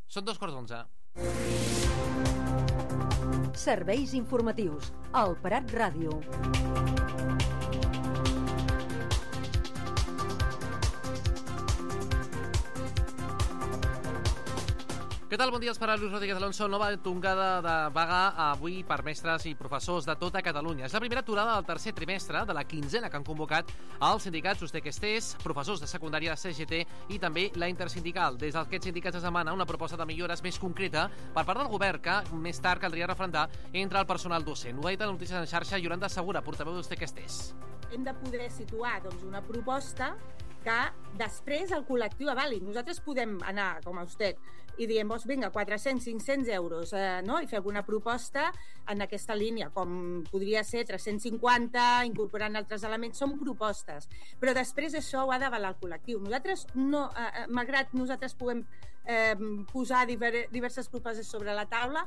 Són 2:15. Serveis informatius. El Prat Ràdio. Què tal? Bon dia, esperar Lluís Rodríguez Alonso. Nova tongada de vaga avui per mestres i professors de tota Catalunya. És la primera aturada del tercer trimestre de la quinzena que han convocat els sindicats USTEC-STES, professors de secundària CGT i també la intersindical. Des d'aquests sindicats es demana una proposta de millores més concreta per part del govern que més tard caldria referendar entre el personal docent. Ho ha dit a Notícies en xarxa Yolanda Segura, portaveu d'USTEC-STES. Hem de poder situar una proposta que després el col·lectiu avali. Nosaltres podem anar, com a USTEC, i diem, vinga, 400, 500 euros, i fer alguna proposta en aquesta línia, com podria ser 350, incorporant altres elements, són propostes. Però després això ho ha d'avalar el col·lectiu. Nosaltres, no, malgrat nosaltres puguem posar diverses propostes sobre la taula,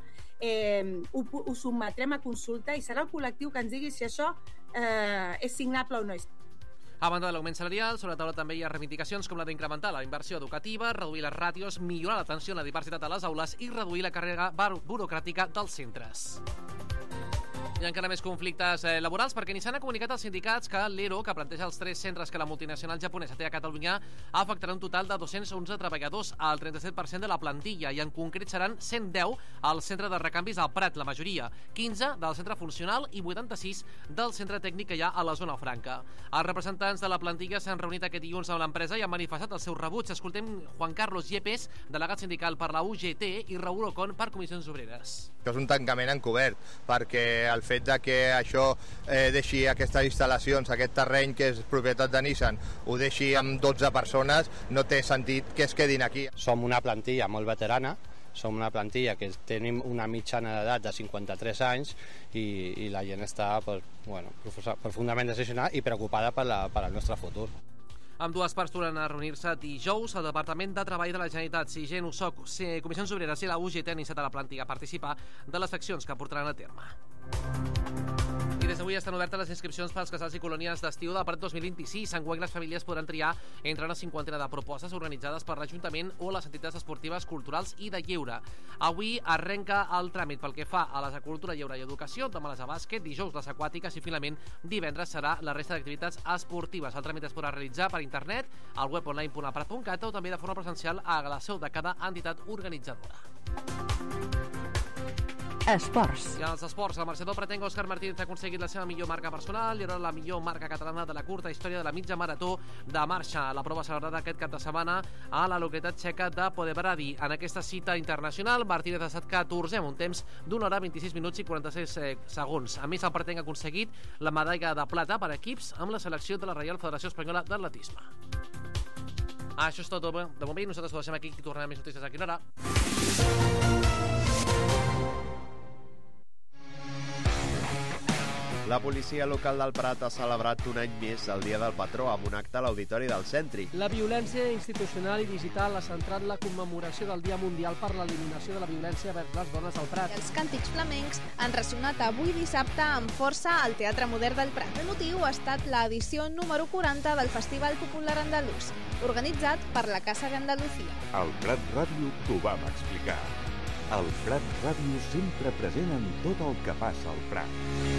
ho sotmetrem a consulta i serà el col·lectiu que ens digui si això és signable o no és. A banda de l'augment salarial, sobre la taula també hi ha reivindicacions com la d'incrementar la inversió educativa, reduir les ràtios, millorar l'atenció a la diversitat a les aules i reduir la càrrega burocràtica dels centres. Hi ha encara més conflictes laborals perquè Nissan ha comunicat als sindicats que l'ERO, que planteja els 3 centres que la multinacional japonesa té a Catalunya, afectarà un total de 211 treballadors, al 37% de la plantilla, i en concret seran 110 al centre de recanvis al Prat, la majoria, 15 del centre funcional i 86 del centre tècnic que hi ha a la zona franca. Els representants de la plantilla s'han reunit aquest dilluns amb l'empresa i han manifestat el seu rebuig. Escoltem Juan Carlos Yepes, delegat sindical per la UGT, i Raúl Ocon per Comissions Obreres. Això és un tancament encobert, perquè el fet de que això deixi aquestes instal·lacions, aquest terreny que és propietat de Nissan, ho deixi amb 12 persones, no té sentit que es quedin aquí. Som una plantilla molt veterana, som una plantilla que tenim una mitjana d'edat de 53 anys i la gent està profundament decepcionada i preocupada per al nostre futur. Ambdues parts tornen a reunir-se dijous al Departament de Treball de la Generalitat. CIGEN, USOC, Comissions Obreres i la UGT han iniciat a la plantilla a participar de les accions que portaran a terme. I des d'avui estan obertes les inscripcions pels casals i colònies d'estiu del Prat 2026. Enguany les famílies podran triar entre una cinquantena de propostes organitzades per l'Ajuntament o les entitats esportives, culturals i de lleure. Avui arrenca el tràmit pel que fa a les de cultura, lleure i educació, demà les de bàsquet, dijous les aquàtiques i finalment divendres serà la resta d'activitats esportives. El tràmit es podrà realitzar per internet, al web online.aprat.cat o també de forma presencial a la seu de cada entitat organitzadora. Esports. I en els esports, el marxador pretenc Òscar Martínez ha aconseguit la seva millor marca personal i ara la millor marca catalana de la curta història de la mitja marató de marxa. La prova celebrada aquest cap de setmana a la localitat txeca de Podebrady. En aquesta cita internacional, Martínez ha estat 14è amb un temps d'1 hora, 26 minuts i 46 segons. A més, el pretenc ha aconseguit la medalla de plata per equips amb la selecció de la Reial Federació Espanyola d'Atletisme. Això és tot de moment. Nosaltres ho deixem aquí i tornem a més notícies aquí una hora. La policia local del Prat ha celebrat un any més el Dia del Patró amb un acte a l'Auditori del Centri. La violència institucional i digital ha centrat la commemoració del Dia Mundial per l'eliminació de la violència vers les dones al Prat. Els càntics flamencs han ressonat avui dissabte amb força al Teatre Modern del Prat. El motiu ha estat l'edició número 40 del Festival Popular Andalús, organitzat per la Casa de Andalucía. Al Prat Ràdio t'ho vam explicar. El Prat Ràdio sempre present en tot el que passa al Prat.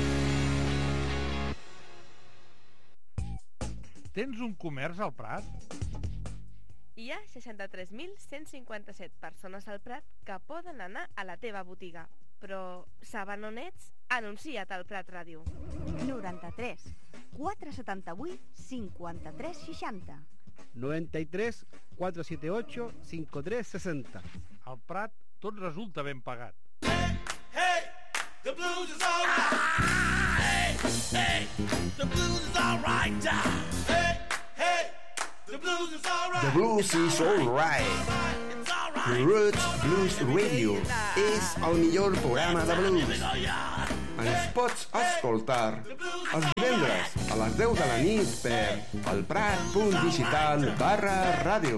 Tens un comerç al Prat? Hi ha 63.157 persones al Prat que poden anar a la teva botiga. Però saben on ets? Anuncia't al Prat Ràdio. 93 478 53 60 93 478 53 60. Al Prat tot resulta ben pagat. Hey, the blues is all right. Hey, the blues is all right. Hey, the blues is all right. The blues is all right. Roots Blues Radio és el millor programa de blues. Ens pots escoltar els divendres a les 10 de la nit per elprat.digital/ràdio.